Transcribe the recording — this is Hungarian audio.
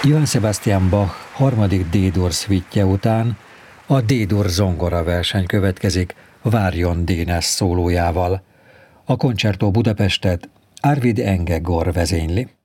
Johann Sebastian Bach harmadik D-dur szvítje után a D-dur zongora verseny következik Várjon Dénes szólójával. A Concerto Budapestet Arvid Engegor vezényli.